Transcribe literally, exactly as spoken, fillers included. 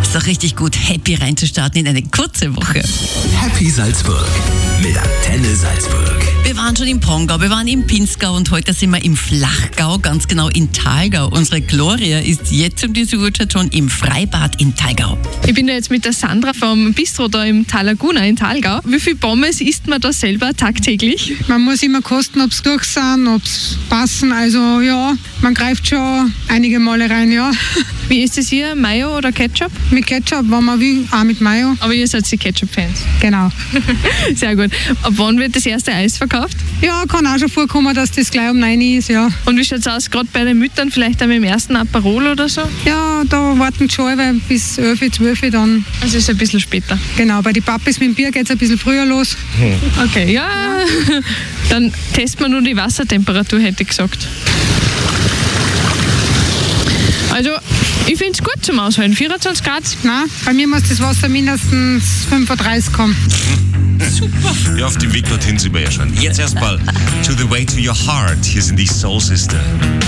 Ist doch richtig gut, happy reinzustarten in eine kurze Woche. Happy Salzburg mit Antenne Salzburg. Wir waren schon im Pongau, wir waren im Pinzgau und heute sind wir im Flachgau, ganz genau in Thalgau. Unsere Gloria ist jetzt um diese Uhrzeit schon im Freibad in Thalgau. Ich bin da jetzt mit der Sandra vom Bistro da im Tal Laguna in Thalgau. Wie viel Pommes isst man da selber tagtäglich? Man muss immer kosten, ob es durch sind, ob es passen. Also ja, man greift schon einige Male rein, ja. Wie ist es hier, Mayo oder Ketchup? Mit Ketchup, wenn man will, auch mit Mayo. Aber ihr seid die Ketchup-Fans. Genau. Sehr gut. Ab wann wird das erste Eis verkauft? Ja, kann auch schon vorkommen, dass das gleich um neun ist, ja. Und wie schaut es aus, gerade bei den Müttern, vielleicht auch mit dem ersten Aperol oder so? Ja, da warten die schon weil bis elf, zwölf dann. Also ist ein bisschen später. Genau, bei den Papis mit dem Bier geht es ein bisschen früher los. Okay, ja. Dann testen wir nur die Wassertemperatur, hätte ich gesagt. Also, ich finde es gut zum Aushalten. vierundzwanzig Grad. Nein, bei mir muss das Wasser mindestens fünfunddreißig kommen. Super. Ja, auf dem Weg dorthin sind wir ja schon. Jetzt erstmal To the Way to Your Heart. Hier sind die Soul Sister.